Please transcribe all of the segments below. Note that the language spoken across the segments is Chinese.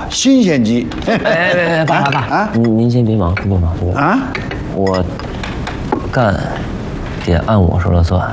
新鲜鸡。 爸啊！您先别忙，别忙啊！我干得按我说了算。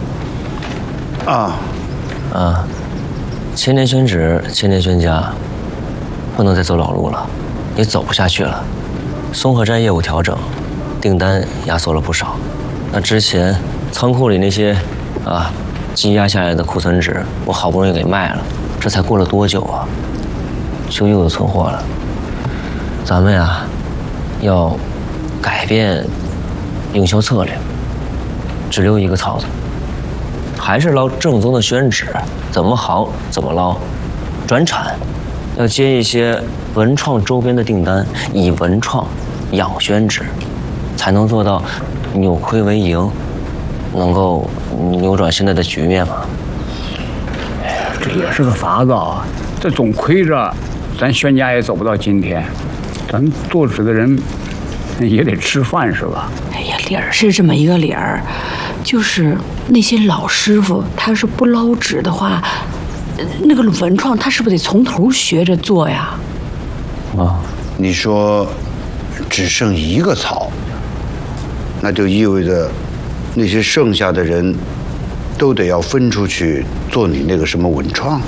千年宣旨，千年宣家，不能再走老路了，也走不下去了。松河斋业务调整，订单压缩了不少。那之前仓库里那些积压下来的库存纸，我好不容易给卖了，这才过了多久啊，就又有存货了。咱们呀，要改变营销策略，只留一个槽子，还是捞正宗的宣纸，怎么好怎么捞。转产，要接一些文创周边的订单，以文创养宣纸，才能做到扭亏为盈，能够扭转现在的局面嘛。 哎呀，这也是个法子啊！这总亏着，咱宣家也走不到今天。咱做纸的人也得吃饭是吧？ 哎呀，理儿是这么一个理儿，就是那些老师傅，他是不捞纸的话，那个文创他是不是得从头学着做呀？ 你说只剩一个槽，那就意味着那些剩下的人都得要分出去做你那个什么文创，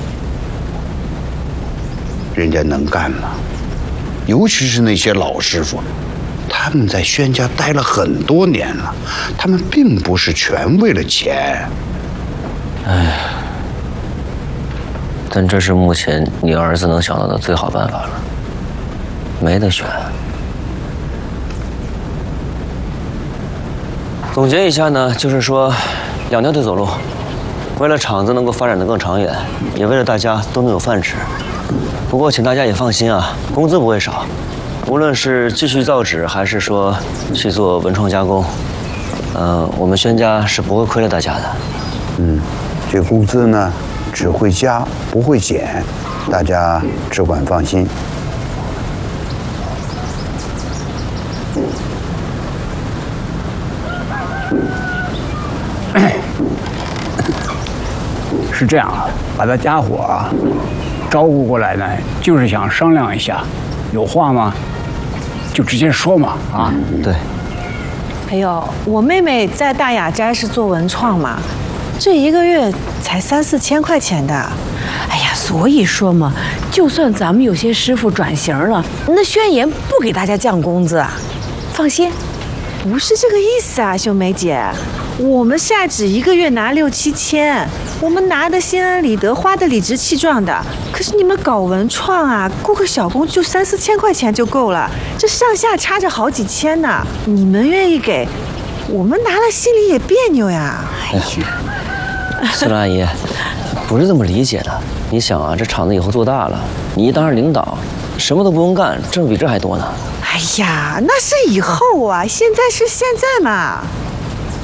人家能干吗？尤其是那些老师傅，他们在宣家待了很多年了，他们并不是全为了钱。 哎，但这是目前你儿子能想到的最好办法了，没得选。总结一下呢，就是说，两条腿走路，为了厂子能够发展得更长远，也为了大家都能有饭吃。不过，请大家也放心啊，工资不会少。无论是继续造纸，还是说去做文创加工，我们宣家是不会亏了大家的。 这工资呢，只会加不会减，大家只管放心。 是这样啊，把咱家伙招呼过来呢，就是想商量一下，有话吗？就直接说嘛啊！ 对。 哎呦，我妹妹在大雅斋是做文创嘛，这一个月才3、4千块钱的。 哎呀，所以说嘛，就算咱们有些师傅转型了，那宣言不给大家降工资啊。 放心，不是这个意思啊，秀梅姐，我们下纸一个月拿6、7千，我们拿的心安理得，花的理直气壮的。可是你们搞文创啊，雇个小工就3、4千块钱就够了，这上下差着好几千呢。你们愿意给，我们拿了心里也别扭呀。 哎呀，思兰阿姨，不是这么理解的。你想啊，这厂子以后做大了，你一当上领导，什么都不用干，挣比这还多呢。 哎呀，那是以后啊，现在是现在嘛。